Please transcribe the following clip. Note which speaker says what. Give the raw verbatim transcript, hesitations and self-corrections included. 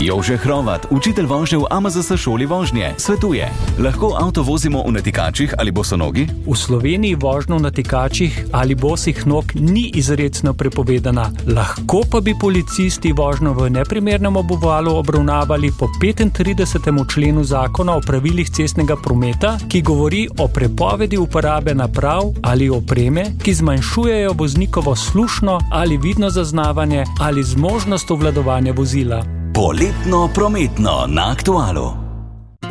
Speaker 1: Jože Hrovat, učitelj vožnje v A M Z S šoli vožnje, svetuje: lahko avto vozimo v natikačih ali bosonogi?
Speaker 2: V Sloveniji vožnja v natikačih ali bosih nog ni izrecno prepovedana. Lahko pa bi policisti vožnjo v neprimernem obuvalu obravnavali po petintridesetem členu zakona o pravilih cestnega prometa, ki govori o prepovedi uporabe naprav ali opreme, ki zmanjšujejo voznikovo slušno ali vidno zaznavanje ali zmožnost obvladovanja vozila.
Speaker 1: Poletno prometno na Aktualu.